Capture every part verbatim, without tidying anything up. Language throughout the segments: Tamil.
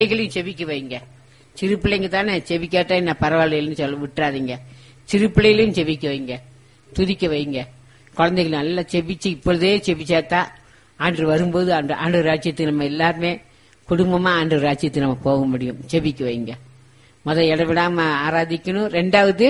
பிள்ளைகளையும் செபிக்க வைங்க. சிறு பிள்ளைங்க தானே செபிக்காட்டா என்ன பரவாயில்லைன்னு சொல்ல விட்டுறாதீங்க. சிறு பிள்ளைகளையும் செபிக்க வைங்க, துதிக்க வைங்க. குழந்தைகள் நல்லா செபிச்சு இப்பொழுதே செபிச்சாத்தா ஆண்டு வரும்போது ஆண்டு ஆண்டு ராஜ்யத்துக்கு நம்ம எல்லாருமே குடும்பமா ஆண்டு ராஜ்யத்துக்கு நம்ம போக முடியும். செபிக்க வைங்க. முத இடவிடாம ஆராதிக்கணும். ரெண்டாவது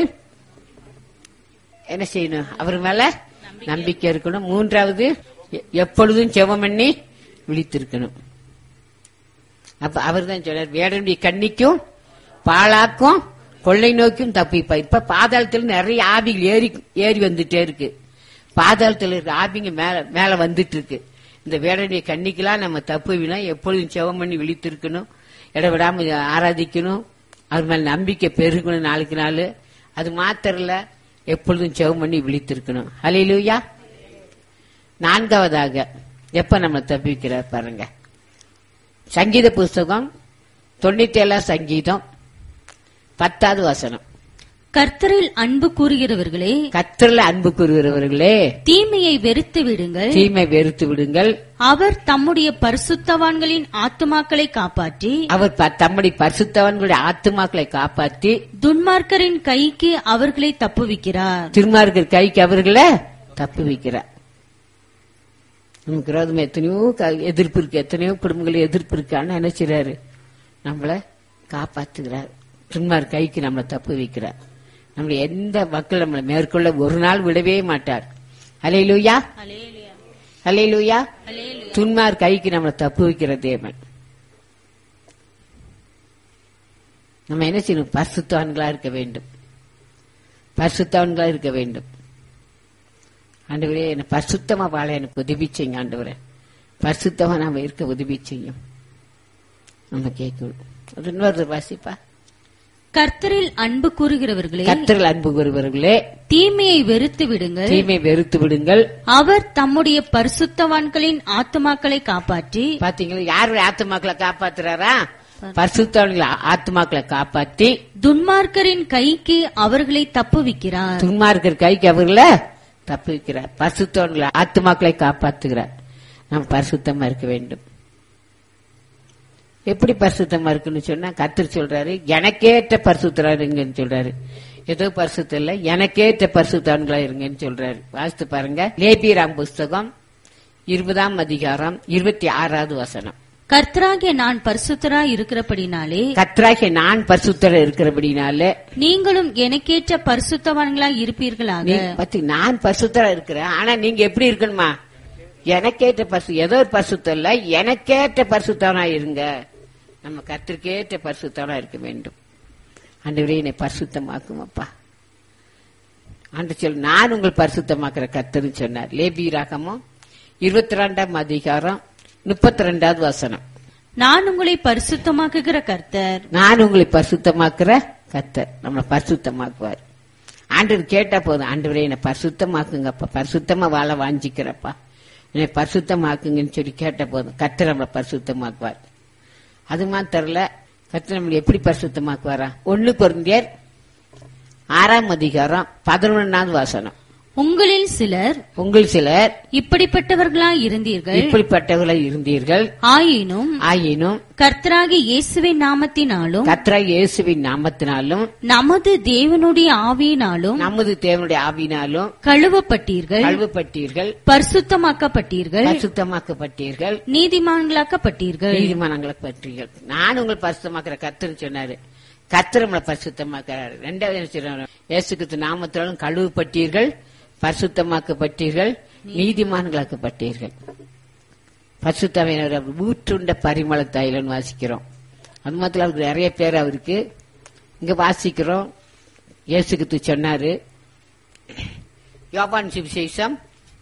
என்ன செய்யணும்? அவர் மேல நம்பிக்கை இருக்கணும். மூன்றாவது எப்பொழுதும் செவம் பண்ணி விழித்திருக்கணும். அப்ப அவர் தான் சொல்றார், வேடனுடைய கண்ணிக்கும் பாழாக்கும் கொள்ளை நோக்கியும் தப்பிப்பா. இப்ப பாதாளத்துல நிறைய ஆவிகள் ஏறி ஏறி வந்துட்டே இருக்கு. பாதாளத்துல இருக்க ஆவிங்க மேல மேல வந்துட்டு இருக்கு. இந்த வேடனுடைய கண்ணிக்கெல்லாம் நம்ம தப்புவிலாம் எப்பொழுதும் செவம் பண்ணி விழித்திருக்கணும். இடவிடாம ஆராதிக்கணும். அது மேல நம்பிக்கை பெருகணும் நாளுக்கு நாள். அது மாத்திரல, எப்பொழுதும் செவம் பண்ணி விழித்திருக்கணும். ஹல்லேலூயா. நான்காவதாக எப்ப நம்ம தப்பிக்கிறார் பாருங்க. சங்கீத புஸ்தகம் தொண்ணூத்தி ஏழாம் சங்கீதம் பத்தாவது வசனம். கர்த்தரில் அன்பு கூறுகிறவர்களே, கர்த்தரில் அன்பு கூறுகிறவர்களே, தீமையை வெறுத்து விடுங்கள், தீமை வெறுத்து விடுங்கள். அவர் தம்முடைய பரிசுத்தவான்களின் ஆத்துமாக்களை காப்பாற்றி, அவர் தம்முடைய பரிசுத்தவான்களுடைய ஆத்துமாக்களை காப்பாற்றி, துன்மார்க்கரின் கைக்கு அவர்களை தப்புவிக்கிறார். துன்மார்க்கர் கைக்கு அவர்களை தப்புவிக்கிறார். நமக்கு விரோதமா எத்தனையோ எதிர்ப்பு இருக்கு, எத்தனையோ குடும்பங்கள் எதிர்ப்பு இருக்கு. ஆனா என்ன செய்றாரு? நம்மளை காப்பாத்துகிறார். துன்மார் கைக்கு நம்மளை தப்பு வைக்கிறார். நம்மளை எந்த மக்கள் நம்மளை மேற்கொள்ள ஒரு நாள் விடவே மாட்டார். ஹல்லேலூயா, ஹல்லேலூயா. துன்மார் கைக்கு நம்மளை தப்பு வைக்கிற தேவன். நம்ம என்ன செய்யணும்? பரிசுத்தவான்களா இருக்க வேண்டும். பரிசுத்தவான்களா இருக்க வேண்டும். ஆண்டவரே, என்ன பரிசுத்தமா வாழ எனக்கு உதவி செய்யுங்க. ஆண்டவரே, பரிசுத்தமா நாம இருக்க உதவி செய்யும். நம்ம கேட்கணும். அது இன்னொரு வாசிப்பா. கர்த்தரில் அன்பு கூறுகிறவர்களே, கர்த்தரில் அன்பு கூறுகிறவர்களே, தீமையை வெறுத்து விடுங்கள், தீமை வெறுத்து விடுங்கள். அவர் தம்முடைய பரிசுத்தவான்களின் ஆத்துமாக்களை காப்பாற்றி, பாத்தீங்களா? யாருடைய ஆத்துமாக்களை காப்பாத்துறாரா? பரிசுத்தவான்களை ஆத்துமாக்களை காப்பாற்றி, துன்மார்க்கரின் கைக்கு அவர்களை தப்புவிக்கிறார். துன்மார்க்கர் கைக்கு அவர்களை தப்புவிக்கிறார். பரிசுத்தவான்களை ஆத்துமாக்களை காப்பாத்துகிறார். நாம் பரிசுத்தமா இருக்க வேண்டும். எப்படி பரிசுத்தமா இருக்குன்னு சொன்னா, கர்த்தர் சொல்றாரு, எனக்கேற்ற பரிசுத்தரா இருங்கன்னு சொல்றாரு. ஏதோ பரிசுத்தம் இல்ல, எனக்கேற்ற பரிசுத்தவான்களா இருங்கன்னு சொல்றாரு. வாசித்து பாருங்க. லேபியராம் புஸ்தகம் இருபதாம் அதிகாரம் இருபத்தி ஆறாவது வசனம். கர்த்தராகிய நான் பரிசுத்தரா இருக்கிறபடினாலே, கர்த்தராகிய நான் பரிசுத்தரா இருக்கிறபடினாலே, நீங்களும் எனக்கேற்ற பரிசுத்தவான்களா இருப்பீர்களாக. பத்தி நான் பரிசுத்தரா இருக்கிறேன். ஆனா நீங்க எப்படி இருக்கணுமா? எனக்கேற்ற பரிசு, ஏதோ ஒரு பரிசுத்தம் இல்ல, எனக்கேற்ற பரிசுத்தவனா இருங்க. நம்ம கர்த்தருக்கேற்ற பரிசுத்தவனா இருக்க வேண்டும். ஆண்டவரே, என்னை பரிசுத்தமாக்கும் அப்பா. ஆண்டு சொல், நான் உங்கள் பரிசுத்தமாக்குற கர்த்தர்னு சொன்னார். லேபியராகமம் இருபத்தி ரெண்டாம் அதிகாரம் முப்பத்தி ரெண்டாவது வசனம். நான் உங்களை பரிசுத்தமாக்குகிற கர்த்தர், நான் உங்களை பரிசுத்தமாக்குற கர்த்தர். நம்மளை பரிசுத்தமாக்குவார். ஆண்டவர் கேட்டா போதும், ஆண்டவரே என்னை பரிசுத்தமாக்குங்கப்பா, பரிசுத்தமா வாழ வாஞ்சிக்கிறப்பா, என்னை பரிசுத்தமாக்குங்கன்னு சொல்லி கேட்ட போதும் கர்த்தர் நம்மளை பரிசுத்தமாக்குவார். அது மாத்திரல, கர்த்தர் நம்மளை எப்படி பரிசுத்தமாக்குவாரா? ஒன்னு கொரிந்தியர் ஆறாம் அதிகாரம் பதினொன்னாவது வசனம். உங்களில் சிலர் உங்கள் சிலர் இப்படிப்பட்டவர்களாய் இருந்தீர்கள், இப்படிப்பட்டவர்களாய் இருந்தீர்கள். ஆயினும் ஆயினும் கர்த்தராகிய இயேசுவின் நாமத்தினாலும், கர்த்தராகிய இயேசுவின் நாமத்தினாலும், நமது தேவனுடைய ஆவியினாலும், நமது தேவனுடைய ஆவியினாலும் கழுவப்பட்டீர்கள், கழுவப்பட்டீர்கள், பரிசுத்தமாக்கப்பட்டீர்கள், பரிசுத்தமாக்கப்பட்டீர்கள், நீதிமான்களாக்கப்பட்டீர்கள், நீதிமான்களாக்கப்பட்டீர்கள். நான் உங்கள் பரிசுத்தமாக்குற கர்த்தர்னு சொன்னாரு. கர்த்தர் நம்மளை பரிசுத்தமாக்குறாரு. ரெண்டாவது என்ன சொல்றாரு? இயேசு கிறிஸ்து நாமத்தினாலும் கழுவப்பட்டீர்கள், பரிசுத்தமாக்கப்பட்டீர்கள், நீதிமான்களாக்கப்பட்டீர்கள். பரிசுத்தமையினர் ஊற்றுண்ட பரிமள தைலன்னு வாசிக்கிறோம். அது மாத்திரம் அவருக்கு நிறைய பேர் அவருக்கு இங்க வாசிக்கிறோம். இயேசு கிறிஸ்து சொன்னாரு, யோவான் சுவிசேஷம்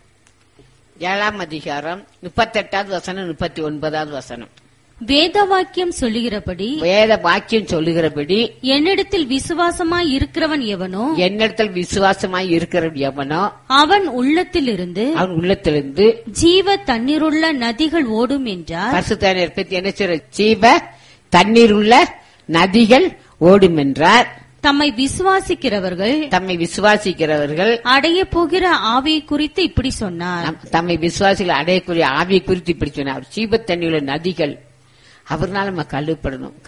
ஏழாம் அதிகாரம் முப்பத்தி எட்டாவது வசனம் முப்பத்தி ஒன்பதாவது வசனம். வேத வாக்கியம் சொல்லுகிறபடி, வேத வாக்கியம் சொல்லுகிறபடி, என்னிடத்தில் விசுவாசமாய் இருக்கிறவன் எவனோ, என்னிடத்தில் விசுவாசமாய் இருக்கிறவன் எவனோ, அவன் உள்ளத்திலிருந்து அவன் உள்ளத்திலிருந்து ஜீவ தண்ணீருள்ள நதிகள் ஓடும் என்றார். பரிசுத்தவான்களை பற்றி என்ன சொல்ற? ஜீவ தண்ணீர் உள்ள நதிகள் ஓடும் என்றார். தம்மை விசுவாசிக்கிறவர்கள் தம்மை விசுவாசிக்கிறவர்கள் அடைய போகிற ஆவியை குறித்து இப்படி சொன்னார். தம்மை விசுவாசிகள் அடையக்கூடிய ஆவியை குறித்து இப்படி சொன்னார். ஜீவ தண்ணீர் உள்ள நதிகள் அவர்னால நம்ம கழுவப்படணும்.